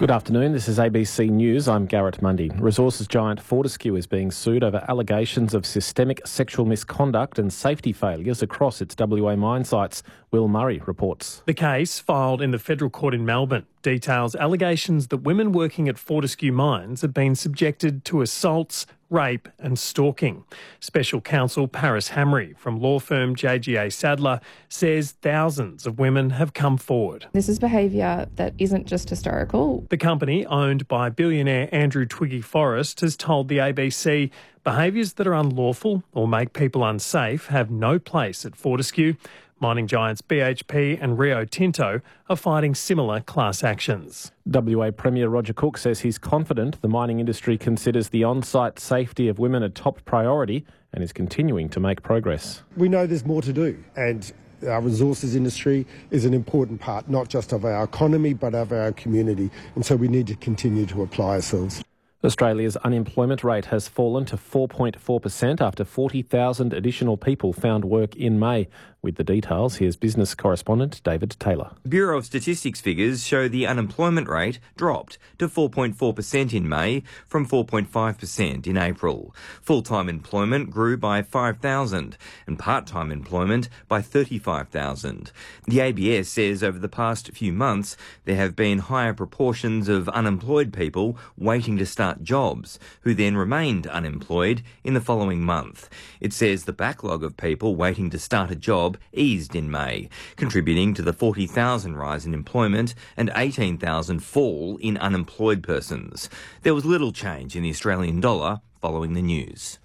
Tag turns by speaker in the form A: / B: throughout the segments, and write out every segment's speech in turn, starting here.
A: Good afternoon, this is ABC News. I'm Garrett Mundy. Resources giant Fortescue is being sued over allegations of systemic sexual misconduct and safety failures across its WA mine sites. Will Murray reports.
B: The case, filed in the Federal Court in Melbourne, details allegations that women working at Fortescue mines have been subjected to assaults, rape and stalking. Special counsel Paris Hamry from law firm JGA Sadler says thousands of women have come forward.
C: This is behaviour that isn't just historical.
B: The company, owned by billionaire Andrew Twiggy Forrest, has told the ABC behaviours that are unlawful or make people unsafe have no place at Fortescue. Mining giants BHP and Rio Tinto are fighting similar class actions.
A: WA Premier Roger Cook says he's confident the mining industry considers the on-site safety of women a top priority and is continuing to make progress.
D: We know there's more to do, and our resources industry is an important part not just of our economy but of our community, and so we need to continue to apply ourselves.
A: Australia's unemployment rate has fallen to 4.4% after 40,000 additional people found work in May. With the details, here's business correspondent David Taylor.
E: Bureau of Statistics figures show the unemployment rate dropped to 4.4% in May from 4.5% in April. Full-time employment grew by 5,000 and part-time employment by 35,000. The ABS says over the past few months there have been higher proportions of unemployed people waiting to start jobs, who then remained unemployed in the following month. It says the backlog of people waiting to start a job eased in May, contributing to the 40,000 rise in employment and 18,000 fall in unemployed persons. There was little change in the Australian dollar following the news.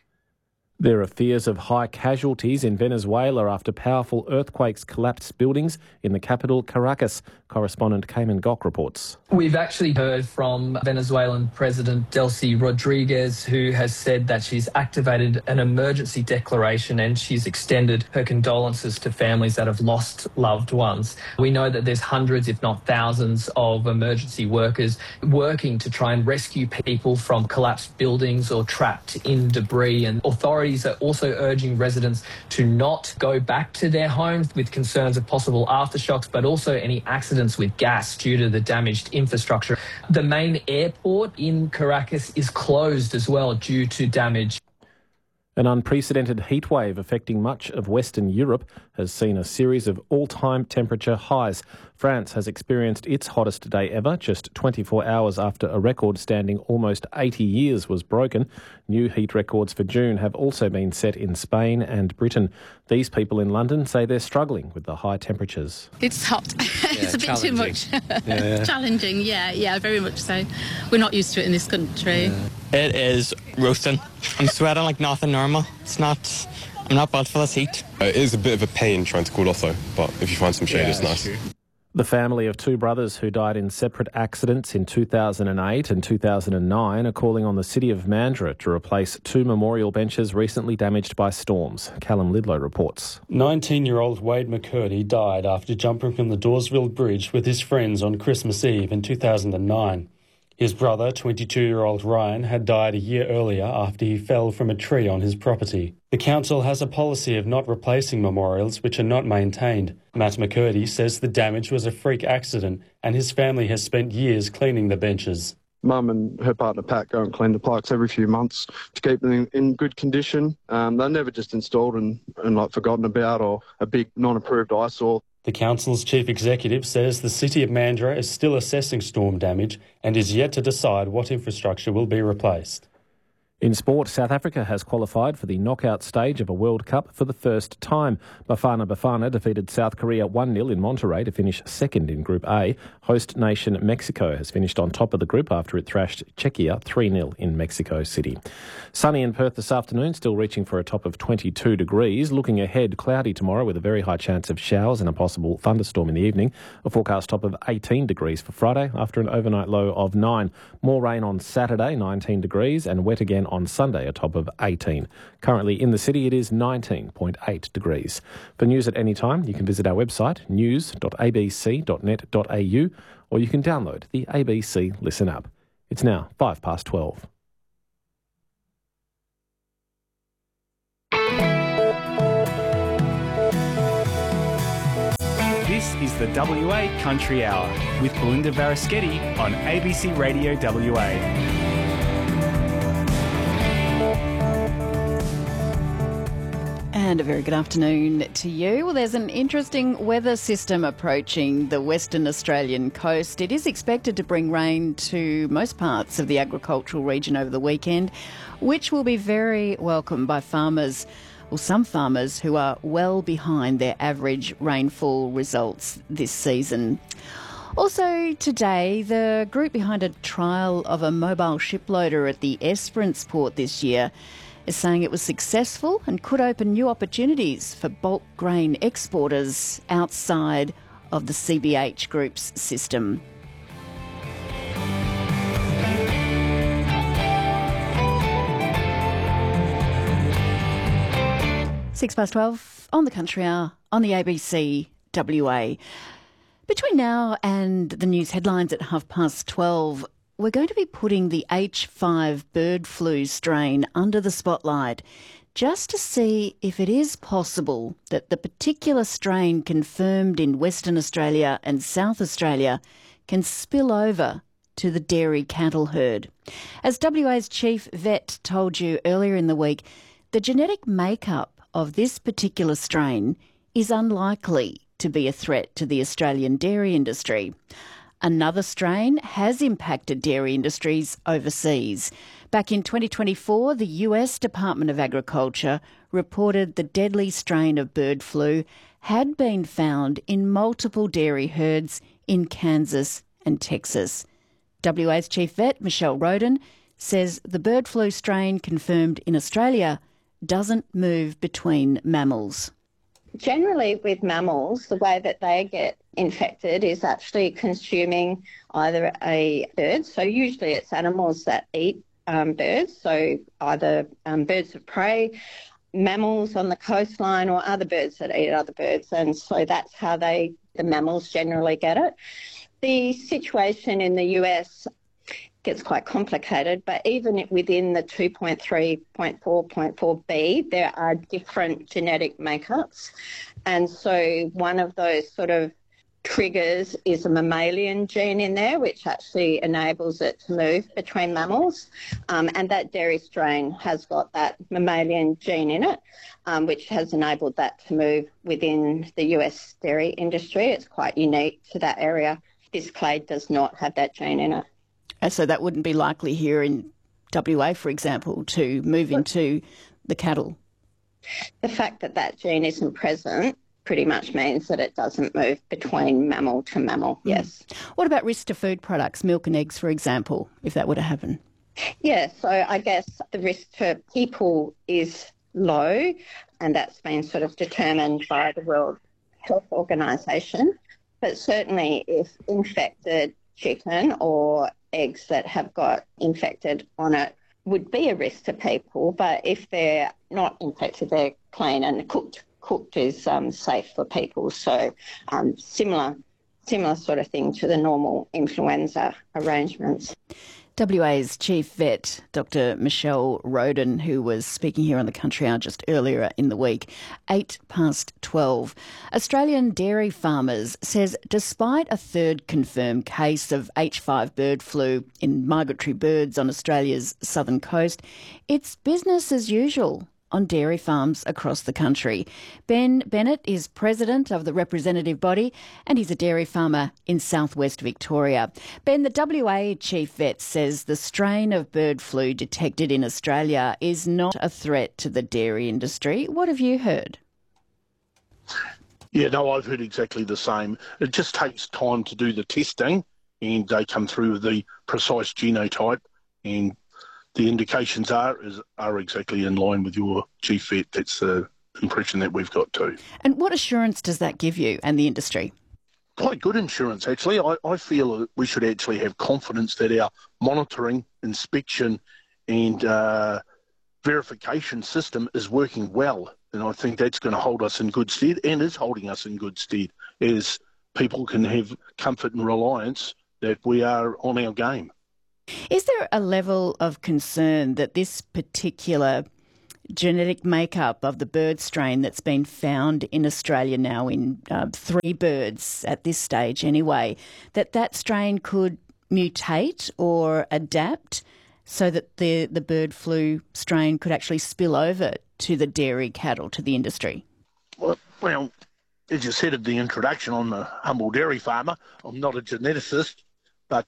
A: There are fears of high casualties in Venezuela after powerful earthquakes collapsed buildings in the capital, Caracas. Correspondent Cayman Gok reports.
F: We've actually heard from Venezuelan President Delcy Rodriguez, who has said that she's activated an emergency declaration and she's extended her condolences to families that have lost loved ones. We know that there's hundreds, if not thousands, of emergency workers working to try and rescue people from collapsed buildings or trapped in debris, and authorities are also urging residents to not go back to their homes with concerns of possible aftershocks, but also any accidents with gas due to the damaged infrastructure. The main airport in Caracas is closed as well due to damage.
A: An unprecedented heatwave affecting much of Western Europe has seen a series of all-time temperature highs. France has experienced its hottest day ever, just 24 hours after a record standing almost 80 years was broken. New heat records for June have also been set in Spain and Britain. These people in London say they're struggling with the high temperatures.
G: It's hot. It's a bit too much. Challenging, yeah, very much so. We're not used to it in this country.
H: Yeah. It is roasting. I'm sweating like nothing normal. I'm not built for this heat.
I: It is a bit of a pain trying to cool off though, but if you find some shade, it's nice. True.
A: The family of two brothers who died in separate accidents in 2008 and 2009 are calling on the City of Mandurah to replace two memorial benches recently damaged by storms. Callum Lidlow reports.
J: 19-year-old Wade McCurdy died after jumping from the Dawesville Bridge with his friends on Christmas Eve in 2009. His brother, 22-year-old Ryan, had died a year earlier after he fell from a tree on his property. The council has a policy of not replacing memorials which are not maintained. Matt McCurdy says the damage was a freak accident and his family has spent years cleaning the benches.
K: Mum and her partner Pat go and clean the plaques every few months to keep them in good condition. They're never just installed and forgotten about or a big non-approved eyesore.
J: The council's chief executive says the City of Mandurah is still assessing storm damage and is yet to decide what infrastructure will be replaced.
A: In sport, South Africa has qualified for the knockout stage of a World Cup for the first time. Bafana defeated South Korea 1-0 in Monterrey to finish second in Group A. Host nation Mexico has finished on top of the group after it thrashed Czechia 3-0 in Mexico City. Sunny in Perth this afternoon, still reaching for a top of 22 degrees. Looking ahead, cloudy tomorrow with a very high chance of showers and a possible thunderstorm in the evening. A forecast top of 18 degrees for Friday after an overnight low of 9. More rain on Saturday, 19 degrees, and wet again on Sunday, a top of 18. Currently in the city, it is 19.8 degrees. For news at any time, you can visit our website, news.abc.net.au, or you can download the ABC Listen app. It's now 12:05.
L: This is the WA Country Hour with Belinda Varaschetti on ABC Radio WA.
M: And a very good afternoon to you. Well, there's an interesting weather system approaching the Western Australian coast. It is expected to bring rain to most parts of the agricultural region over the weekend, which will be very welcome by farmers, or some farmers who are well behind their average rainfall results this season. Also today, the group behind a trial of a mobile shiploader at the Esperance port this year is saying it was successful and could open new opportunities for bulk grain exporters outside of the CBH Group's system. Six past 12 on the Country Hour on the ABC WA. Between now and the news headlines at 12:30, we're going to be putting the H5 bird flu strain under the spotlight just to see if it is possible that the particular strain confirmed in Western Australia and South Australia can spill over to the dairy cattle herd. As WA's chief vet told you earlier in the week, the genetic makeup of this particular strain is unlikely to be a threat to the Australian dairy industry. Another strain has impacted dairy industries overseas. Back in 2024, the US Department of Agriculture reported the deadly strain of bird flu had been found in multiple dairy herds in Kansas and Texas. WA's chief vet, Michelle Roden, says the bird flu strain confirmed in Australia doesn't move between mammals.
N: Generally with mammals, the way that they get infected is actually consuming either a bird, so usually it's animals that eat birds, so either birds of prey, mammals on the coastline, or other birds that eat other birds, and so that's how the mammals generally get it. The situation in the US gets quite complicated, but even within the 2.3.4.4b, there are different genetic makeups. And so one of those sort of triggers is a mammalian gene in there, which actually enables it to move between mammals. And that dairy strain has got that mammalian gene in it, which has enabled that to move within the US dairy industry. It's quite unique to that area. This clade does not have that gene in it.
M: So that wouldn't be likely here in WA, for example, to move into the cattle?
N: The fact that that gene isn't present pretty much means that it doesn't move between mammal to mammal, yes.
M: What about risk to food products, milk and eggs, for example, if that were to happen?
N: Yeah, so I guess the risk to people is low, and that's been sort of determined by the World Health Organisation. But certainly if infected chicken or eggs that have got infected on it would be a risk to people, but if they're not infected, they're clean and cooked. Cooked is safe for people. So similar sort of thing to the normal influenza arrangements.
M: WA's chief vet, Dr. Michelle Roden, who was speaking here on the Country Hour just earlier in the week, 12:08. Australian dairy farmers says despite a third confirmed case of H5 bird flu in migratory birds on Australia's southern coast, it's business as usual on dairy farms across the country. Ben Bennett is president of the representative body and he's a dairy farmer in southwest Victoria. Ben, the WA chief vet says the strain of bird flu detected in Australia is not a threat to the dairy industry. What have you heard?
O: Yeah, no, I've heard exactly the same. It just takes time to do the testing and they come through with the precise genotype, and the indications are exactly in line with your chief vet. That's the impression that we've got too. And
M: what assurance does that give you and the industry?
O: Quite good insurance, actually. I feel that we should actually have confidence that our monitoring, inspection and verification system is working well. And I think that's going to hold us in good stead and is holding us in good stead as people can have comfort and reliance that we are on our game.
M: Is there a level of concern that this particular genetic makeup of the bird strain that's been found in Australia now in 3 birds at this stage anyway, that strain could mutate or adapt so that the bird flu strain could actually spill over to the dairy cattle, to the industry?
O: Well, as you said at the introduction, I'm a humble dairy farmer. I'm not a geneticist, but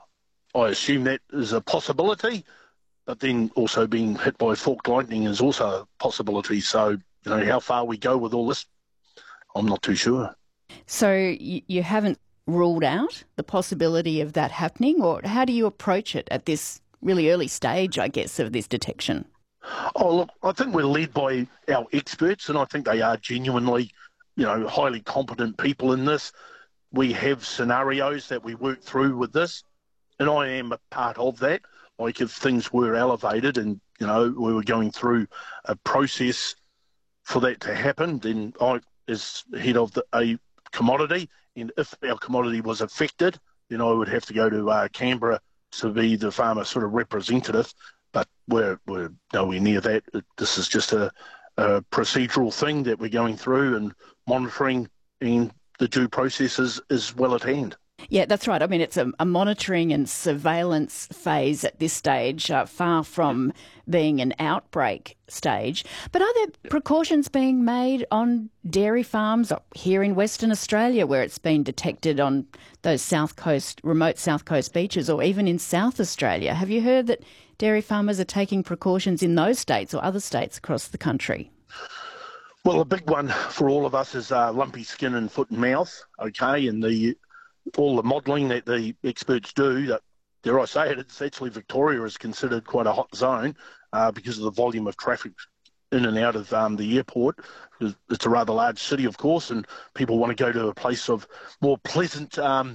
O: I assume that is a possibility. But then also being hit by forked lightning is also a possibility. So, how far we go with all this, I'm not too sure.
M: So you haven't ruled out the possibility of that happening, or how do you approach it at this really early stage, I guess, of this detection?
O: Oh, look, I think we're led by our experts, and I think they are genuinely, highly competent people in this. We have scenarios that we work through with this, and I am a part of that. Like if things were elevated and, we were going through a process for that to happen, then I, as head of a commodity, and if our commodity was affected, then I would have to go to Canberra to be the farmer sort of representative. But we're nowhere near that. This is just a procedural thing that we're going through and monitoring, and the due process is well at hand.
M: Yeah, that's right. I mean, it's a monitoring and surveillance phase at this stage, far from being an outbreak stage. But are there precautions being made on dairy farms here in Western Australia where it's been detected on those remote South Coast beaches, or even in South Australia? Have you heard that dairy farmers are taking precautions in those states or other states across the country?
O: Well, a big one for all of us is lumpy skin and foot and mouth, okay, and all the modelling that the experts do, that, dare I say it, it's actually Victoria is considered quite a hot zone because of the volume of traffic in and out of the airport. It's a rather large city, of course, and people want to go to a place of more pleasant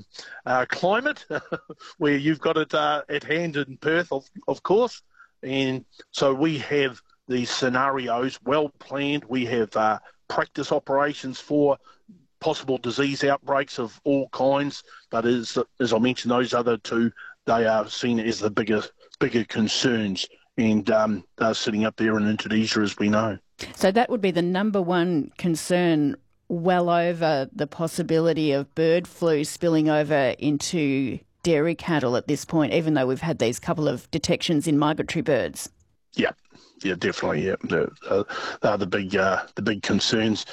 O: climate where you've got it at hand in Perth, of course. And so we have these scenarios well planned. We have practice operations for possible disease outbreaks of all kinds, but as I mentioned, those other two, they are seen as the bigger concerns, and they're sitting up there in Indonesia, as we know.
M: So that would be the number one concern, well over the possibility of bird flu spilling over into dairy cattle at this point, even though we've had these couple of detections in migratory birds.
O: Yeah, definitely. Yeah, they're the big concerns.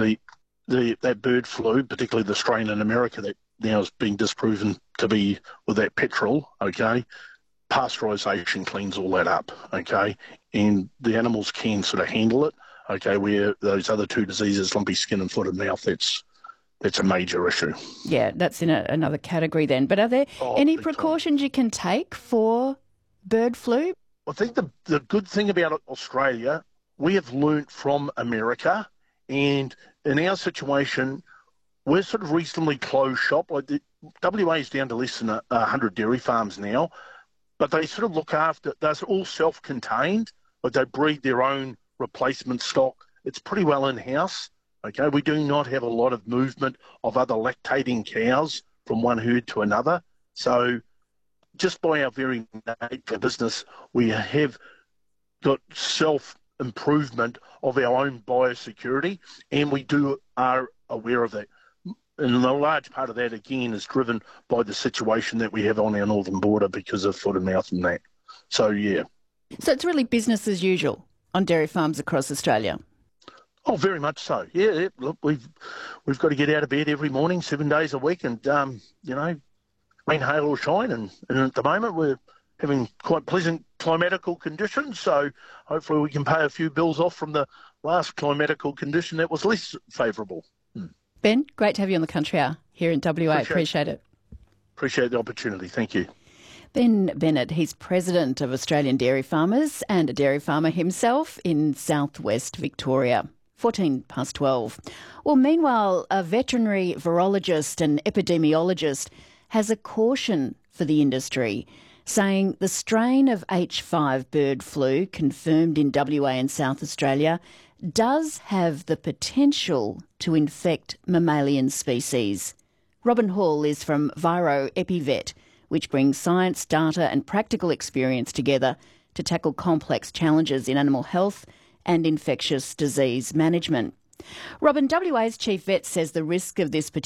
O: That bird flu, particularly the strain in America that now is being disproven to be with that petrol, okay, pasteurisation cleans all that up, okay, and the animals can sort of handle it, okay, where those other two diseases, lumpy skin and foot and mouth, that's a major issue.
M: Yeah, that's in another category then. But are there any precautions you can take for bird flu?
O: I think the good thing about Australia, we have learnt from America, and in our situation, we're sort of reasonably closed shop. Like WA is down to less than 100 dairy farms now, but they sort of look after, they're all self-contained, but they breed their own replacement stock. It's pretty well in-house, okay? We do not have a lot of movement of other lactating cows from one herd to another. So just by our very nature of business, we have got self-improvement of our own biosecurity, and we are aware of that. And a large part of that, again, is driven by the situation that we have on our northern border because of foot and mouth and that. So, yeah.
M: So it's really business as usual on dairy farms across Australia?
O: Oh, very much so. Yeah, look, we've got to get out of bed every morning, 7 days a week, and, rain, hail or shine. And at the moment, we're having quite pleasant climatical conditions, so hopefully we can pay a few bills off from the last climatical condition that was less favourable.
M: Ben, great to have you on the Country Hour here in WA. Appreciate it.
O: Appreciate the opportunity. Thank you.
M: Ben Bennett, he's president of Australian Dairy Farmers and a dairy farmer himself in southwest Victoria. 12:14. Well, meanwhile, a veterinary virologist and epidemiologist has a caution for the industry, saying the strain of H5 bird flu confirmed in WA and South Australia does have the potential to infect mammalian species. Robin Hall is from Viro EpiVet, which brings science, data and practical experience together to tackle complex challenges in animal health and infectious disease management. Robin, WA's chief vet says the risk of this